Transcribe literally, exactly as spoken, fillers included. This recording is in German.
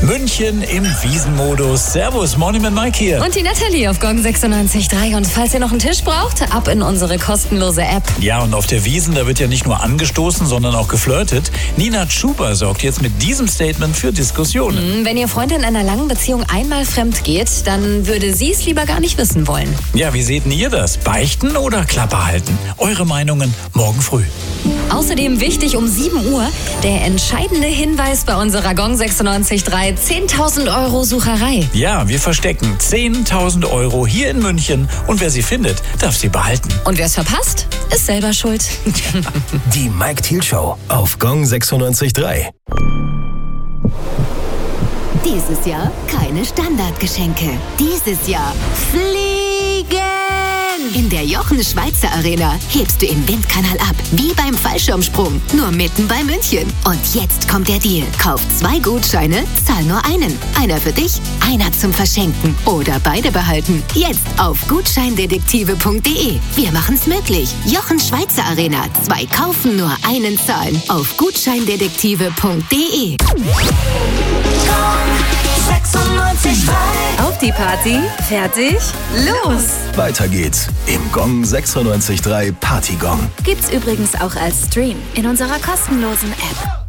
München im Wiesenmodus. Servus, Morning mit Mike hier. Und die Natalie auf Gong sechsundneunzig Komma drei. Und falls ihr noch einen Tisch braucht, ab in unsere kostenlose App. Ja, und auf der Wiesn, da wird ja nicht nur angestoßen, sondern auch geflirtet. Nina Schuber sorgt jetzt mit diesem Statement für Diskussionen. Wenn ihr Freund in einer langen Beziehung einmal fremd geht, dann würde sie es lieber gar nicht wissen wollen. Ja, wie seht denn ihr das? Beichten oder Klappe halten? Eure Meinungen morgen früh. Außerdem wichtig um sieben Uhr der entscheidende Hinweis bei unserer Gong sechsundneunzig Komma drei. zehntausend Euro Sucherei. Ja, wir verstecken zehntausend Euro hier in München und wer sie findet, darf sie behalten. Und wer es verpasst, ist selber schuld. Die Mike Thiel Show auf Gong sechsundneunzig Komma drei. Dieses Jahr keine Standardgeschenke. Dieses Jahr fliegen! In der Jochen Schweizer Arena hebst du im Windkanal ab, wie beim Fallschirmsprung, nur mitten bei München. Und jetzt kommt der Deal. Kauf zwei Gutscheine, zahl nur einen. Einer für dich, einer zum Verschenken oder beide behalten. Jetzt auf gutscheindetektive punkt de. Wir machen's möglich. Jochen Schweizer Arena. Zwei kaufen, nur einen zahlen. Auf gutscheindetektive punkt de. Auf die Party, fertig, los! Weiter geht's im Gong sechsundneunzig Komma drei Party Gong. Gibt's übrigens auch als Stream in unserer kostenlosen App.